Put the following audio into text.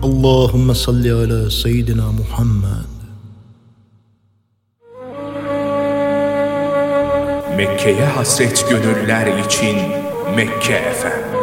Allahümme salli ala seyyidina Muhammed. Mekke'ye hasret gönüller için Mekke FM.